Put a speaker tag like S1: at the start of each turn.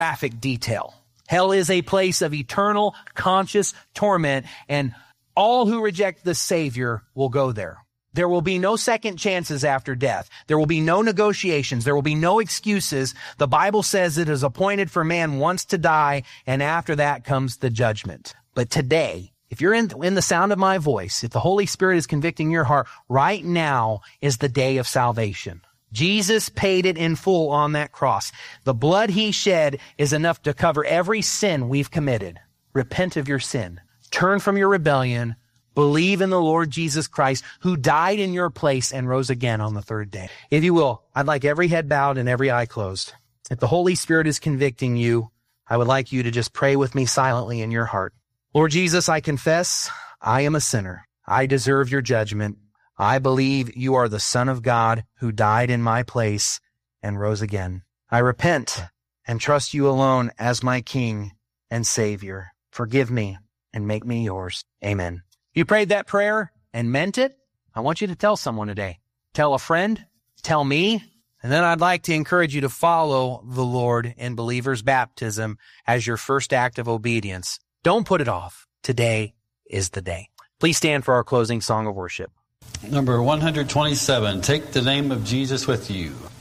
S1: graphic detail. Hell is a place of eternal, conscious torment, and all who reject the Savior will go there. There will be no second chances after death. There will be no negotiations. There will be no excuses. The Bible says it is appointed for man once to die, and after that comes the judgment. But today, if you're in the sound of my voice, if the Holy Spirit is convicting your heart, right now is the day of salvation. Jesus paid it in full on that cross. The blood he shed is enough to cover every sin we've committed. Repent of your sin. Turn from your rebellion. Believe in the Lord Jesus Christ, who died in your place and rose again on the third day. If you will, I'd like every head bowed and every eye closed. If the Holy Spirit is convicting you, I would like you to just pray with me silently in your heart. Lord Jesus, I confess I am a sinner. I deserve your judgment. I believe you are the Son of God who died in my place and rose again. I repent and trust you alone as my King and Savior. Forgive me and make me yours. Amen. You prayed that prayer and meant it? I want you to tell someone today. Tell a friend, tell me, and then I'd like to encourage you to follow the Lord in believer's baptism as your first act of obedience. Don't put it off. Today is the day. Please stand for our closing song of worship.
S2: Number 127, Take the Name of Jesus with You.